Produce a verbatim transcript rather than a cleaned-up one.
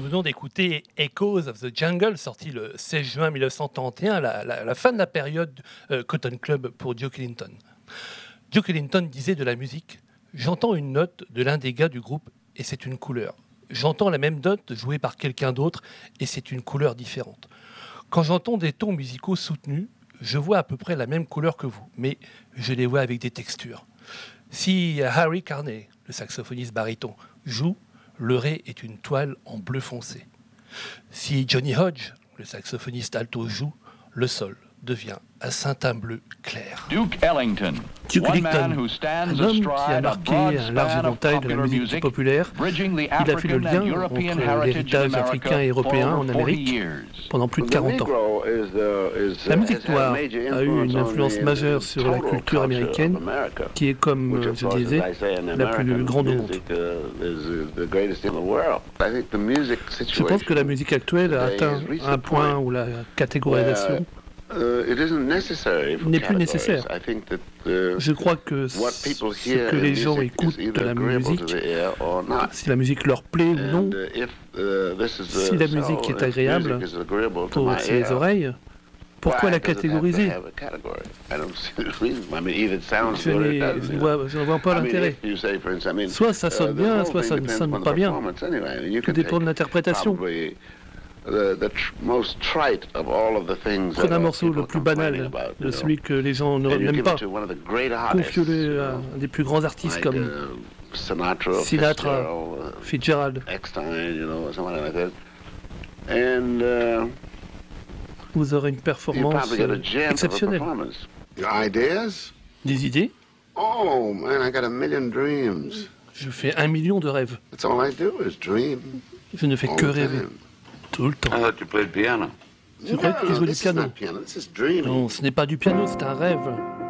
venons d'écouter Echoes of the Jungle, sorti le seize juin mille neuf cent trente et un, la, la, la fin de la période euh, Cotton Club pour Duke Ellington. Duke Ellington disait de la musique « J'entends une note de l'un des gars du groupe et c'est une couleur. J'entends la même note jouée par quelqu'un d'autre et c'est une couleur différente. Quand j'entends des tons musicaux soutenus, je vois à peu près la même couleur que vous, mais je les vois avec des textures. Si Harry Carney, le saxophoniste baryton, joue, le ré est une toile en bleu foncé. Si Johnny Hodge, le saxophoniste alto, joue, le sol devient un satin bleu clair. Duke Ellington, Duke Ellington, un homme qui a marqué un large éventail de la musique populaire. Il a fait le lien entre l'héritage africain et européen en Amérique pendant plus de quarante ans. La musique noire a eu une influence majeure sur la culture américaine, qui est, comme je disais, la plus grande au monde. Je pense que la musique actuelle a atteint un point où la catégorisation n'est plus nécessaire. Je crois que ce que les gens écoutent de la musique, si la musique leur plaît ou non, si la musique est agréable pour les oreilles, pourquoi la catégoriser? Je ne vois, je ne vois pas l'intérêt. Soit ça sonne bien, soit ça ne sonne pas bien. Tout dépend de l'interprétation. Prenez un morceau le plus banal de celui que les gens n'aiment pas. Confiez-le à un des plus grands artistes comme Sinatra, Fitzgerald. Vous aurez une performance exceptionnelle. Des idées? Je fais un million de rêves. Je ne fais que rêver. Tout le temps. Ah, tu play le piano. Je croyais que tu jouais du piano. Non, ce n'est pas du piano, c'est un rêve.